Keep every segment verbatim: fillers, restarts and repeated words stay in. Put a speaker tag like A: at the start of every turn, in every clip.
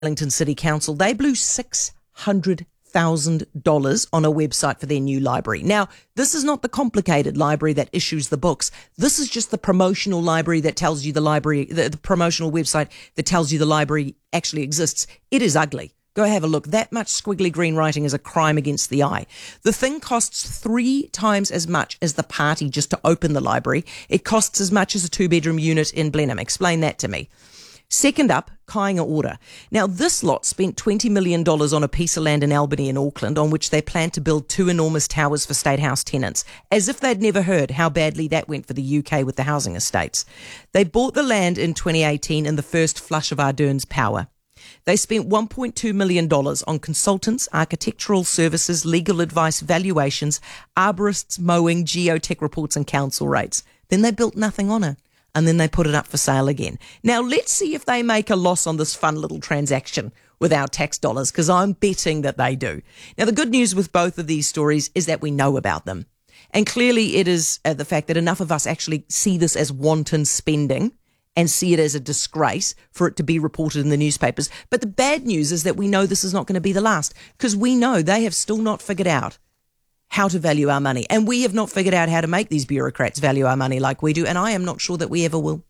A: Wellington City Council, they blew six hundred thousand dollars on a website for their new library. Now, this is not the complicated library that issues the books. This is just the promotional library that tells you the library, the, the promotional website that tells you the library actually exists. It is ugly. Go have a look. That much squiggly green writing is a crime against the eye. The thing costs three times as much as the party just to open the library. It costs as much as a two-bedroom unit in Blenheim. Explain that to me. Second up, Kāinga Ora. Now, this lot spent twenty million dollars on a piece of land in Albany in Auckland on which they plan to build two enormous towers for State House tenants, as if they'd never heard how badly that went for the U K with the housing estates. They bought the land in twenty eighteen in the first flush of Ardern's power. They spent one point two million dollars on consultants, architectural services, legal advice, valuations, arborists, mowing, geotech reports and council rates. Then they built nothing on it. And then they put it up for sale again. Now, let's see if they make a loss on this fun little transaction with our tax dollars, because I'm betting that they do. Now, the good news with both of these stories is that we know about them. And clearly it is uh, the fact that enough of us actually see this as wanton spending and see it as a disgrace for it to be reported in the newspapers. But the bad news is that we know this is not going to be the last, because we know they have still not figured out how to value our money. And we have not figured out how to make these bureaucrats value our money like we do. And I am not sure that we ever will.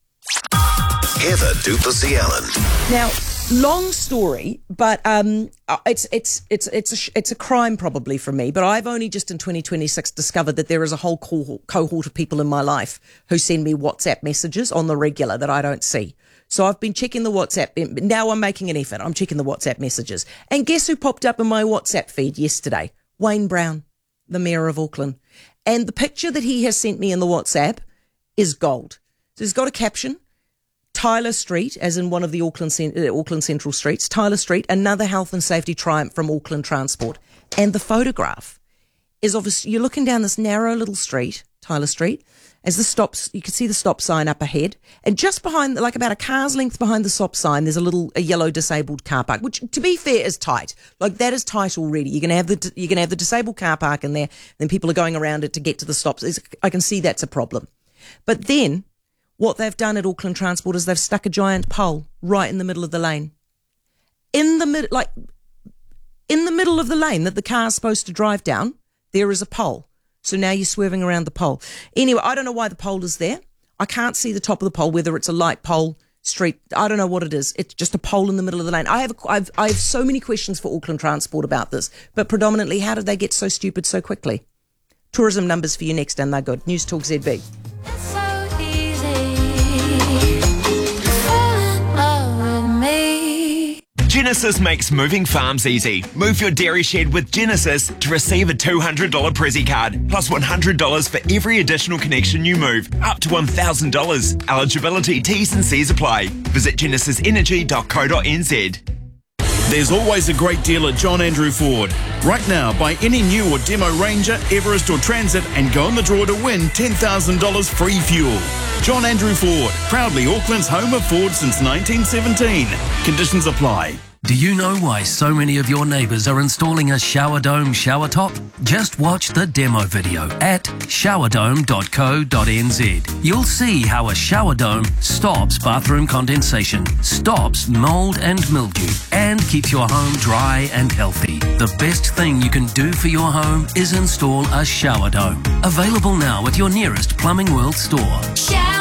B: Heather du Plessis-Allen.
A: Now, long story, but um, it's it's it's it's a, it's a crime probably for me. But I've only just in twenty twenty-six discovered that there is a whole cohort, cohort of people in my life who send me WhatsApp messages on the regular that I don't see. So I've been checking the WhatsApp. Now I'm making an effort. I'm checking the WhatsApp messages. And guess who popped up in my WhatsApp feed yesterday? Wayne Brown, the Mayor of Auckland. And the picture that he has sent me in the WhatsApp is gold. So he's got a caption, Tyler Street, as in one of the Auckland, uh, Auckland Central streets, Tyler Street, another health and safety triumph from Auckland Transport. And the photograph is obviously, you're looking down this narrow little street, Tyler Street, as the stops, you can see the stop sign up ahead. And just behind, like about a car's length behind the stop sign, there's a little, a yellow disabled car park, which to be fair is tight. Like that is tight already. You're going to have the, you're going to have the disabled car park in there. Then people are going around it to get to the stops. It's, I can see that's a problem. But then what they've done at Auckland Transport is they've stuck a giant pole right in the middle of the lane. In the mid, like in the middle of the lane that the car's supposed to drive down, there is a pole. So now you're swerving around the pole. Anyway, I don't know why the pole is there. I can't see the top of the pole, whether it's a light pole, street. I don't know what it is. It's just a pole in the middle of the lane. I have, I've, I have so many questions for Auckland Transport about this, but predominantly, how did they get so stupid so quickly? Tourism numbers for you next, and they're good. News Talk Z B.
C: Genesis makes moving farms easy. Move your dairy shed with Genesis to receive a two hundred dollars Prezzy card, plus one hundred dollars for every additional connection you move, up to one thousand dollars. Eligibility, T's and C's apply. Visit genesis energy dot co dot n z.
D: There's always a great deal at John Andrew Ford. Right now, buy any new or demo Ranger, Everest or Transit and go in the draw to win ten thousand dollars free fuel. John Andrew Ford, proudly Auckland's home of Ford since nineteen seventeen. Conditions apply.
E: Do you know why so many of your neighbours are installing a shower dome shower top? Just watch the demo video at shower dome dot co dot n z. You'll see how a shower dome stops bathroom condensation, stops mould and mildew, and keeps your home dry and healthy. The best thing you can do for your home is install a shower dome. Available now at your nearest Plumbing World store.
F: Shower